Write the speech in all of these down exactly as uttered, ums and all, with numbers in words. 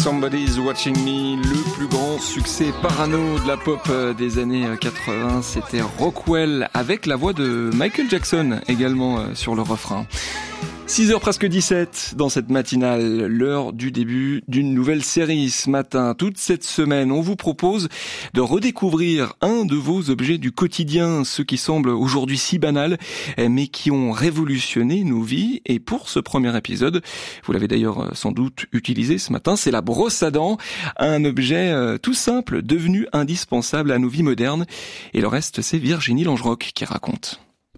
Somebody's Watching Me, le plus grand succès parano de la pop des années quatre-vingts, c'était Rockwell avec la voix de Michael Jackson également sur le refrain. six heures presque dix-sept dans cette matinale, l'heure du début d'une nouvelle série ce matin. Toute cette semaine, on vous propose de redécouvrir un de vos objets du quotidien, ceux qui semblent aujourd'hui si banals, mais qui ont révolutionné nos vies. Et pour ce premier épisode, vous l'avez d'ailleurs sans doute utilisé ce matin, c'est la brosse à dents, un objet tout simple devenu indispensable à nos vies modernes. Et le reste, c'est Virginie Langerock qui raconte.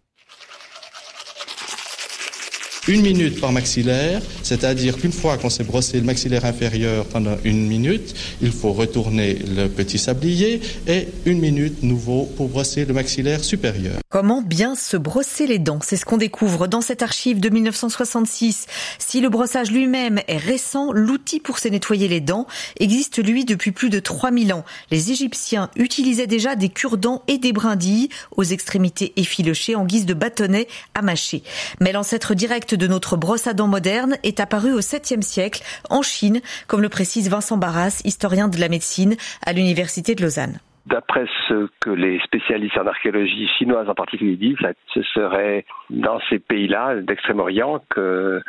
Une minute par maxillaire, c'est-à-dire qu'une fois qu'on s'est brossé le maxillaire inférieur pendant une minute, il faut retourner le petit sablier et une minute nouveau pour brosser le maxillaire supérieur. Comment bien se brosser les dents ? C'est ce qu'on découvre dans cette archive de dix-neuf cent soixante-six. Si le brossage lui-même est récent, l'outil pour se nettoyer les dents existe lui depuis plus de trois mille ans. Les Égyptiens utilisaient déjà des cure-dents et des brindilles aux extrémités effilochées en guise de bâtonnets à mâcher. Mais l'ancêtre direct de notre brosse à dents moderne est apparu au septième siècle en Chine, comme le précise Vincent Barras, historien de la médecine à l'université de Lausanne. D'après ce que les spécialistes en archéologie chinoise en particulier disent, ce serait dans ces pays-là d'Extrême-Orient qu'on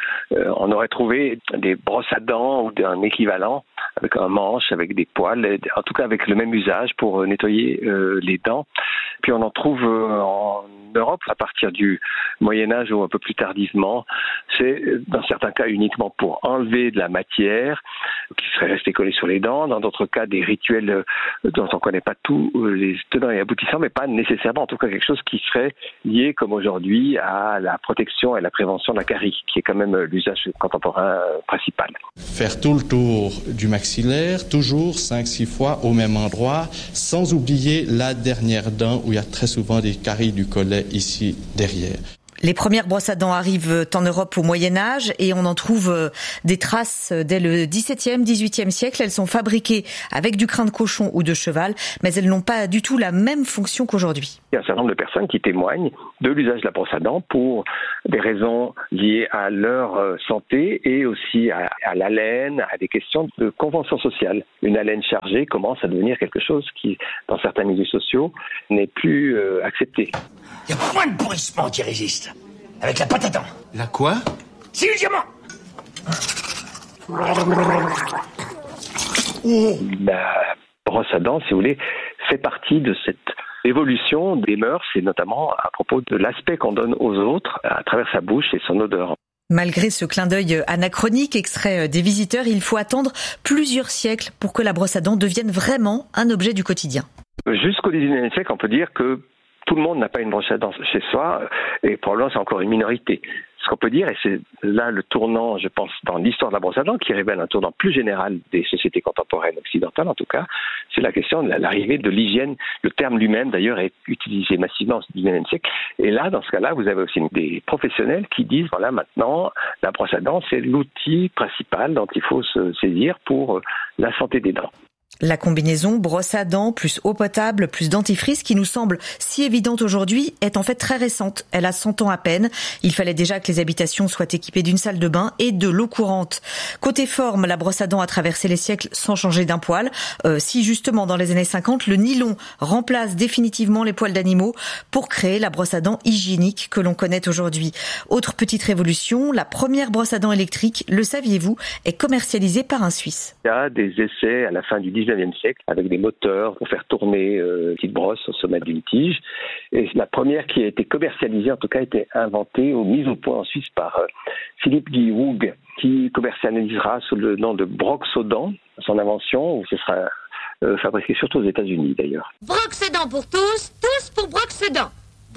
euh, aurait trouvé des brosses à dents ou un équivalent avec un manche, avec des poils, en tout cas avec le même usage pour nettoyer euh, les dents. Puis on en trouve euh, en Europe à partir du Moyen-Âge ou un peu plus tardivement. C'est dans certains cas uniquement pour enlever de la matière qui serait restée collée sur les dents. Dans d'autres cas, des rituels dont on ne connaît pas tous les tenants et aboutissants, mais pas nécessairement, en tout cas quelque chose qui serait lié comme aujourd'hui à la protection et la prévention de la carie, qui est quand même l'usage contemporain principal. Faire tout le tour du maxillaire, toujours cinq six fois au même endroit, sans oublier la dernière dent où il y a très souvent des caries du collet ici derrière. Les premières brosses à dents arrivent en Europe au Moyen-Âge et on en trouve des traces dès le dix-septième, dix-huitième siècle. Elles sont fabriquées avec du crin de cochon ou de cheval, mais elles n'ont pas du tout la même fonction qu'aujourd'hui. Il y a un certain nombre de personnes qui témoignent de l'usage de la brosse à dents pour des raisons liées à leur santé et aussi à, à l'haleine, à des questions de convention sociale. Une haleine chargée commence à devenir quelque chose qui, dans certains milieux sociaux, n'est plus euh, accepté. Il y a point de pourrissement qui résiste. Avec la pâte à dents. La quoi ? C'est le diamant. La brosse à dents, si vous voulez, fait partie de cette évolution des mœurs et notamment à propos de l'aspect qu'on donne aux autres à travers sa bouche et son odeur. Malgré ce clin d'œil anachronique extrait des visiteurs, il faut attendre plusieurs siècles pour que la brosse à dents devienne vraiment un objet du quotidien. Jusqu'au dix-neuvième siècle, on peut dire que tout le monde n'a pas une brosse à dents chez soi, et probablement c'est encore une minorité. Ce qu'on peut dire, et c'est là le tournant, je pense, dans l'histoire de la brosse à dents, qui révèle un tournant plus général des sociétés contemporaines occidentales, en tout cas, c'est la question de l'arrivée de l'hygiène. Le terme lui-même, d'ailleurs, est utilisé massivement au dix-neuvième siècle. Et là, dans ce cas-là, vous avez aussi des professionnels qui disent, voilà, maintenant, la brosse à dents, c'est l'outil principal dont il faut se saisir pour la santé des dents. La combinaison brosse à dents plus eau potable plus dentifrice qui nous semble si évidente aujourd'hui est en fait très récente. Elle a cent ans à peine. Il fallait déjà que les habitations soient équipées d'une salle de bain et de l'eau courante. Côté forme, la brosse à dents a traversé les siècles sans changer d'un poil. Euh, si justement dans les années cinquante, le nylon remplace définitivement les poils d'animaux pour créer la brosse à dents hygiénique que l'on connaît aujourd'hui. Autre petite révolution, la première brosse à dents électrique, le saviez-vous, est commercialisée par un Suisse. Il y a des essais à la fin du dix-neuvième siècle avec des moteurs pour faire tourner euh, une petite brosse au sommet d'une tige. Et la première qui a été commercialisée, en tout cas, a été inventée ou mise au point en Suisse par euh, Philippe Guy Woog, qui commercialisera sous le nom de Broxodent, son invention, où ce sera euh, fabriqué surtout aux États-Unis d'ailleurs. Broxodent pour tous, tous pour Broxodent.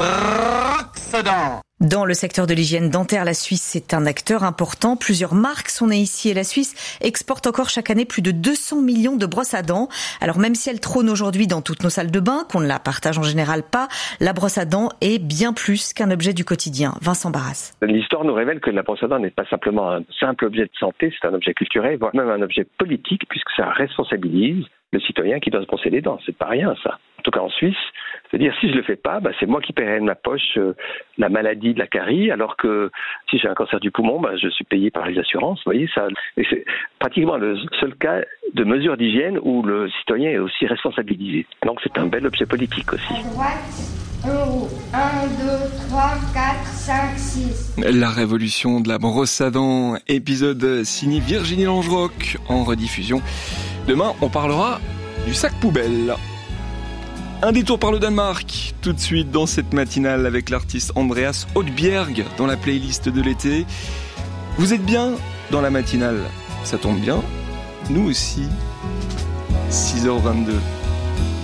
Broxodent. Dans le secteur de l'hygiène dentaire, la Suisse est un acteur important. Plusieurs marques sont nées ici et la Suisse exporte encore chaque année plus de deux cents millions de brosses à dents. Alors même si elle trône aujourd'hui dans toutes nos salles de bain, qu'on ne la partage en général pas, la brosse à dents est bien plus qu'un objet du quotidien. Vincent Barras. L'histoire nous révèle que la brosse à dents n'est pas simplement un simple objet de santé, c'est un objet culturel, voire même un objet politique, puisque ça responsabilise le citoyen qui doit se brosser les dents. C'est pas rien, ça. En tout cas, en Suisse, c'est-à-dire si je le fais pas, bah, c'est moi qui paierai de ma poche euh, la maladie de la carie, alors que si j'ai un cancer du poumon, bah, je suis payé par les assurances. Vous voyez, ça, et c'est pratiquement le seul cas de mesure d'hygiène où le citoyen est aussi responsabilisé. Donc c'est un bel objet politique aussi. À droite, en haut. un, deux, trois, quatre, cinq, six. La révolution de la brosse à dents, épisode signé Virginie Langerock en rediffusion. Demain, on parlera du sac poubelle. Un détour par le Danemark, tout de suite dans cette matinale avec l'artiste Andreas Odbjerg dans la playlist de l'été. Vous êtes bien dans la matinale, ça tombe bien, nous aussi, six heures vingt-deux.